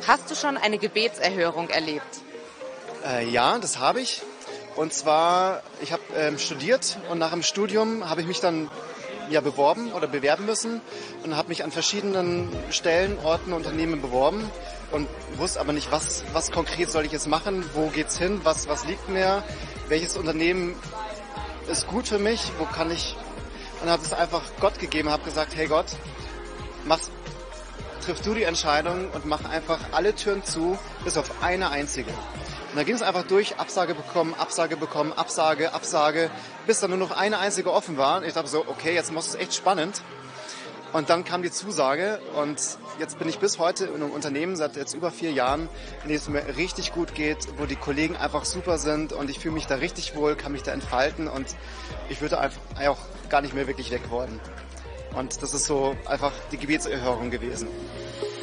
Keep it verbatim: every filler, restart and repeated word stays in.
Hast du schon eine Gebetserhörung erlebt? Äh, ja, das habe ich. Und zwar, ich habe ähm, studiert und nach dem Studium habe ich mich dann ja beworben oder bewerben müssen und habe mich an verschiedenen Stellen, Orten, Unternehmen beworben und wusste aber nicht, was, was konkret soll ich jetzt machen, wo geht's hin, was, was liegt mir, welches Unternehmen ist gut für mich, wo kann ich, und habe es einfach Gott gegeben, habe gesagt, hey Gott, mach's, triff du die Entscheidung und mach einfach alle Türen zu, bis auf eine einzige. Und da ging es einfach durch, Absage bekommen, Absage bekommen, Absage, Absage, bis dann nur noch eine einzige offen war. Und ich dachte so, okay, jetzt muss es echt spannend. Und dann kam die Zusage und jetzt bin ich bis heute in einem Unternehmen, seit jetzt über vier Jahren, in dem es mir richtig gut geht, wo die Kollegen einfach super sind und ich fühle mich da richtig wohl, kann mich da entfalten und ich würde einfach auch gar nicht mehr wirklich weg wollen. Und das ist so einfach die Gebetserhörung gewesen.